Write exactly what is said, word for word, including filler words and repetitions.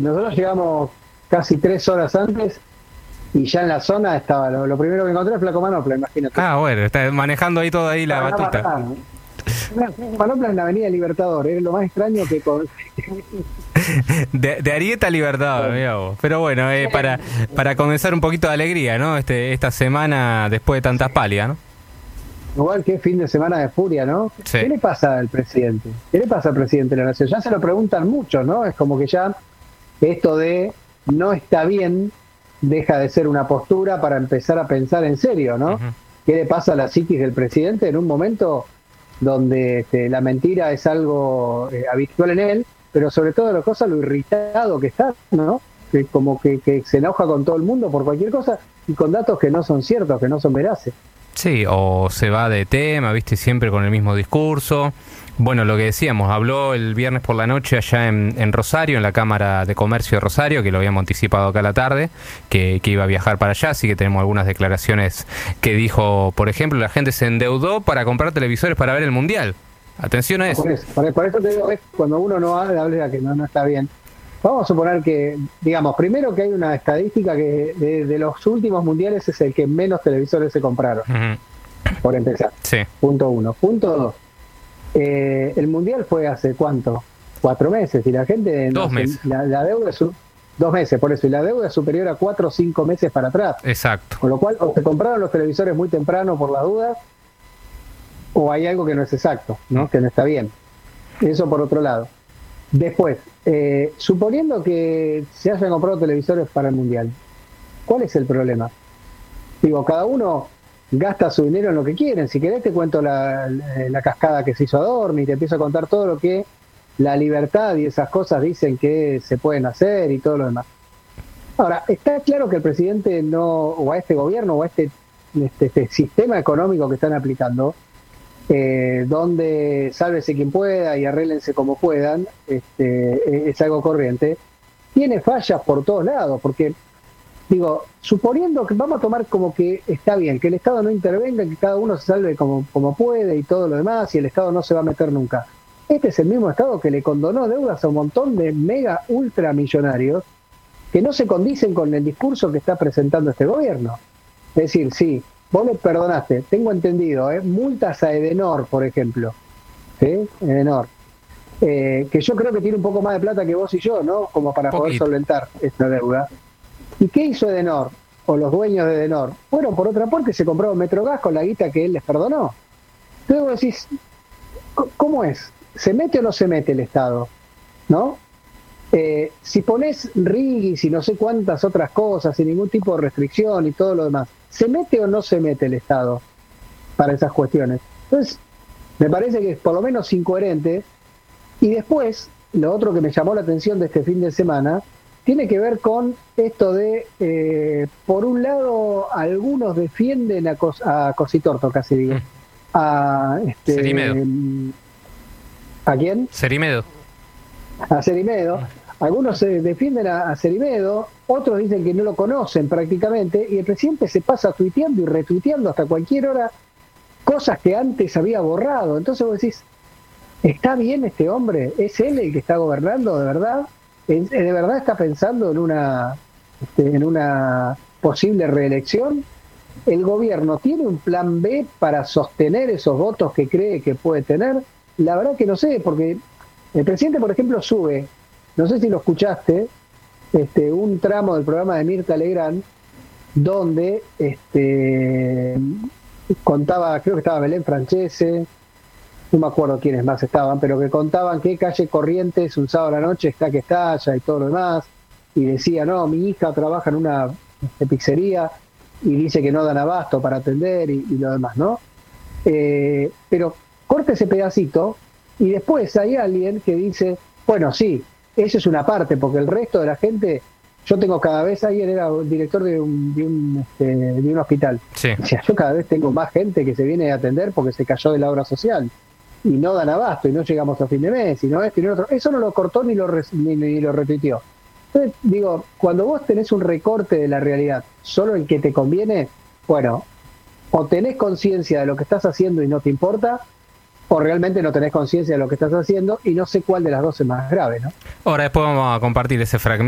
nosotros llegamos casi tres horas antes y ya en la zona estaba, lo, lo primero que encontré es Flaco Manopla, imagínate. Ah, bueno, está manejando ahí todo ahí la no, batuta. No, no, no. Manopla en la avenida Libertador, era lo más extraño que con... de, de Arieta a Libertador, mirá vos. Pero bueno, eh, para para comenzar un poquito de alegría, ¿no? Este esta semana después de tantas palias, ¿no? Igual que fin de semana de furia, ¿no? Sí. ¿Qué le pasa al presidente? ¿Qué le pasa al presidente de la Nación? Ya se lo preguntan mucho, ¿no? Es como que ya esto de no está bien deja de ser una postura para empezar a pensar en serio, ¿no? Uh-huh. ¿Qué le pasa a la psiquis del presidente en un momento donde este, la mentira es algo eh, habitual en él, pero sobre todo la cosa, lo irritado que está, ¿no? Que como que, que se enoja con todo el mundo por cualquier cosa y con datos que no son ciertos, que no son veraces. Sí, o se va de tema, viste, siempre con el mismo discurso. Bueno, lo que decíamos, habló el viernes por la noche allá en, en Rosario, en la Cámara de Comercio de Rosario, que lo habíamos anticipado acá a la tarde, que, que iba a viajar para allá, así que tenemos algunas declaraciones que dijo, por ejemplo, la gente se endeudó para comprar televisores para ver el Mundial. Atención a eso. Por eso, por, por eso te digo, es cuando uno no habla, habla que no, no está bien. Vamos a suponer que, digamos, primero que hay una estadística que de, de los últimos mundiales es el que menos televisores se compraron, uh-huh. por empezar. Sí. Punto uno. Punto dos. Eh, el mundial fue hace ¿cuánto? Cuatro meses y la gente... Dos no, meses. La, la deuda es su, dos meses, por eso. Y la deuda es superior a cuatro o cinco meses para atrás. Exacto. Con lo cual, o se compraron los televisores muy temprano por las dudas, o hay algo que no es exacto, ¿no? Que no está bien. Eso por otro lado. Después, eh, suponiendo que se hayan comprado televisores para el Mundial, ¿cuál es el problema? Digo, cada uno gasta su dinero en lo que quieren. Si querés te cuento la, la, la cascada que se hizo Adorni, te empiezo a contar todo lo que la libertad y esas cosas dicen que se pueden hacer y todo lo demás. Ahora, está claro que el presidente no, o a este gobierno, o a este, este, este sistema económico que están aplicando, Eh, donde sálvese quien pueda y arréglense como puedan, este, es algo corriente, tiene fallas por todos lados, porque, digo, suponiendo que vamos a tomar como que está bien, que el Estado no intervenga, que cada uno se salve como, como puede y todo lo demás, y el Estado no se va a meter nunca. Este es el mismo Estado que le condonó deudas a un montón de mega ultramillonarios que no se condicen con el discurso que está presentando este gobierno. Es decir, sí, vos le perdonaste, tengo entendido, ¿eh? Multas a Edenor, por ejemplo, ¿sí? Edenor, eh, que yo creo que tiene un poco más de plata que vos y yo, ¿no? Como para poder solventar esta deuda. ¿Y qué hizo Edenor? O los dueños de Edenor fueron por otra puerta y se compraron Metrogas con la guita que él les perdonó. Entonces vos decís, ¿cómo es? ¿Se mete o no se mete el Estado? ¿No? Eh, si ponés rigis y no sé cuántas otras cosas, sin ningún tipo de restricción y todo lo demás, ¿se mete o no se mete el Estado para esas cuestiones? Entonces, me parece que es por lo menos incoherente. Y después, lo otro que me llamó la atención de este fin de semana, tiene que ver con esto de, eh, por un lado, algunos defienden a, Cos, a Cositorto, casi digo, a... Este, Cerimedo. ¿A quién? Cerimedo. A Cerimedo. Algunos se defienden a, a Cerimedo, otros dicen que no lo conocen prácticamente, y el presidente se pasa tuiteando y retuiteando hasta cualquier hora cosas que antes había borrado. Entonces vos decís, ¿está bien este hombre? ¿Es él el que está gobernando de verdad? ¿De verdad está pensando en una, este, en una posible reelección? ¿El gobierno tiene un plan B para sostener esos votos que cree que puede tener? La verdad que no sé, porque el presidente, por ejemplo, sube, no sé si lo escuchaste, este, un tramo del programa de Mirta Legrand, donde este, contaba, creo que estaba Belén Francese, no me acuerdo quiénes más estaban, pero que contaban que calle Corrientes un sábado a la noche está que estalla y todo lo demás, y decía, no, mi hija trabaja en una este, pizzería y dice que no dan abasto para atender y, y lo demás, ¿no? Eh, pero corta ese pedacito y después hay alguien que dice, bueno, sí, eso es una parte, porque el resto de la gente, yo tengo cada vez, ayer era director de un, de un, este, de un hospital, sí. O sea, yo cada vez tengo más gente que se viene a atender porque se cayó de la obra social y no dan abasto y no llegamos a fin de mes y no esto y no otro. Eso no lo cortó ni lo, ni, ni lo retuiteó. Entonces, digo, cuando vos tenés un recorte de la realidad, solo el que te conviene, bueno, o tenés conciencia de lo que estás haciendo y no te importa, o realmente no tenés conciencia de lo que estás haciendo y no sé cuál de las dos es más grave, ¿no? Ahora después vamos a compartir ese fragmento.